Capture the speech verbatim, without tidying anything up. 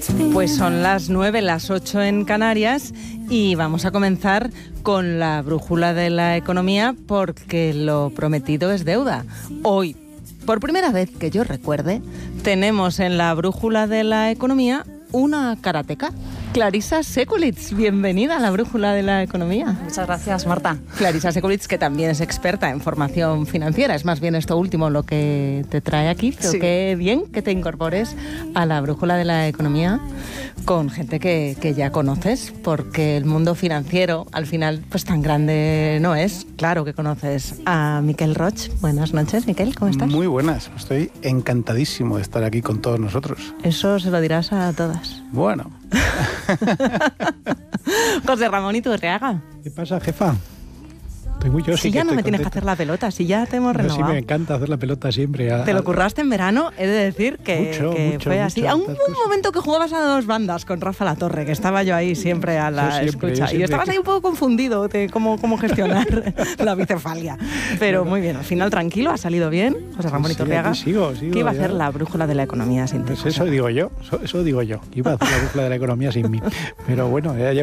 Pues son las nueve, las ocho en Canarias y vamos a comenzar con la brújula de la economía porque lo prometido es deuda. Hoy, por primera vez que yo recuerde, tenemos en la brújula de la economía una karateca. Clarisa Sekulic, bienvenida a la brújula de la economía. Muchas gracias, Marta. Clarisa Sekulic, que también es experta en formación financiera, es más bien esto último lo que te trae aquí, pero sí. Qué bien que te incorpores a la brújula de la economía con gente que, que ya conoces, porque el mundo financiero al final pues tan grande no es. Claro que conoces a Miquel Roig. Buenas noches, Miquel, ¿cómo estás? Muy buenas, estoy encantadísimo de estar aquí con todos nosotros. Eso se lo dirás a todas. Bueno. José Ramón Iturriaga. ¿Qué pasa, jefa? Estoy muy yo, si sí ya que no me contento. Tienes que hacer la pelota, si ya te hemos renovado. Sí, me encanta hacer la pelota siempre. A, Te lo curraste en verano, he de decir que, mucho, que mucho, fue así. mucho, A un, un momento que jugabas a dos bandas con Rafa Latorre, que estaba yo ahí siempre a la siempre, escucha. siempre Y estabas que... ahí un poco confundido de cómo, cómo gestionar la bicefalia. Pero bueno, muy bien, al final tranquilo, ha salido bien, José Ramón sí, Iturriaga. Sí, sigo, sigo, ¿Qué iba a ya. hacer la brújula de la economía sin ti? Pues eso digo yo, eso, eso digo yo. Iba a hacer la brújula de la economía sin mí. Pero bueno, ya